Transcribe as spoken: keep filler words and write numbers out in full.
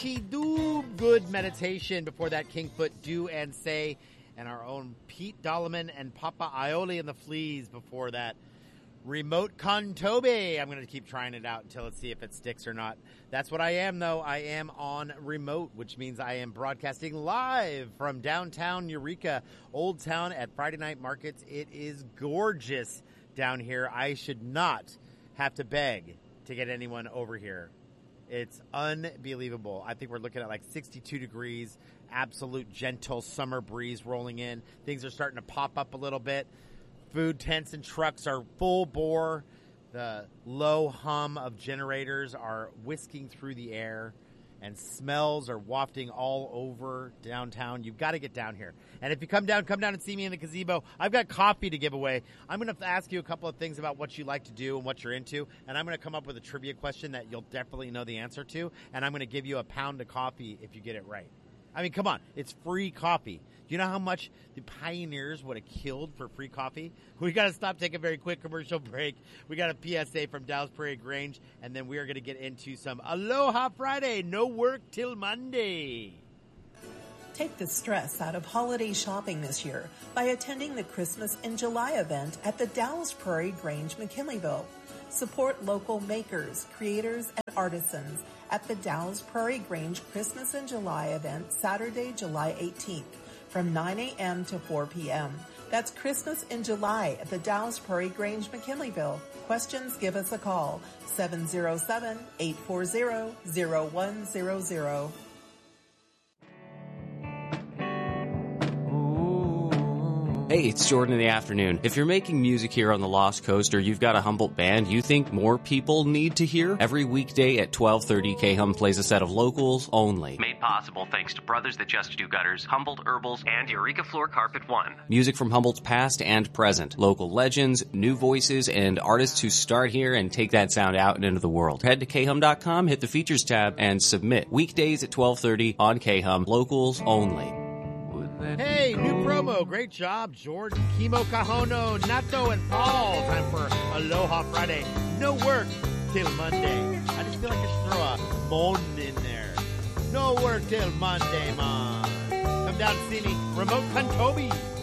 Chi Do Good Meditation. Before that, Kingfoot Do and Say, and our own Pete Dolliman and Papa Aioli and the Fleas. Before that, Remote Contobe. I'm going to keep trying it out until let's see if it sticks or not. That's what I am, though. I am on remote, which means I am broadcasting live from downtown Eureka, Old Town at Friday Night Markets. It is gorgeous down here. I should not have to beg to get anyone over here. It's unbelievable. I think we're looking at like sixty-two degrees, absolute gentle summer breeze rolling in. Things are starting to pop up a little bit. Food tents and trucks are full bore. The low hum of generators are whisking through the air, and smells are wafting all over downtown. You've got to get down here. And if you come down, come down and see me in the gazebo. I've got coffee to give away. I'm going to ask you a couple of things about what you like to do and what you're into, and I'm going to come up with a trivia question that you'll definitely know the answer to, and I'm going to give you a pound of coffee if you get it right. I mean, come on. It's free coffee. Do you know how much the pioneers would have killed for free coffee? We got to stop, take a very quick commercial break. We got a P S A from Dallas Prairie Grange, and then we are going to get into some Aloha Friday. No work till Monday. Take the stress out of holiday shopping this year by attending the Christmas in July event at the Dallas Prairie Grange, McKinleyville. Support local makers, creators, and artisans at the Dallas Prairie Grange Christmas in July event Saturday, July eighteenth from nine a.m. to four p.m. That's Christmas in July at the Dallas Prairie Grange, McKinleyville. Questions, give us a call, seven oh seven, eight four zero, zero one zero zero. Hey, it's Jordan in the afternoon. If you're making music here on the Lost Coast or you've got a Humboldt band you think more people need to hear, every weekday at twelve thirty, K-Hum plays a set of locals only. Made possible thanks to Brothers That Just Do Gutters, Humboldt Herbals, and Eureka Floor Carpet One. Music from Humboldt's past and present. Local legends, new voices, and artists who start here and take that sound out and into the world. Head to K Hum dot com, hit the features tab, and submit. Weekdays at twelve thirty on K-Hum. Locals only. Hey, new promo. Great job, Jordan. Kimo Kahono, Nato, and Paul. Time for Aloha Friday. No work till Monday. I just feel like I should throw a mon in there. No work till Monday, man. Come down and see me. Remote Contobe.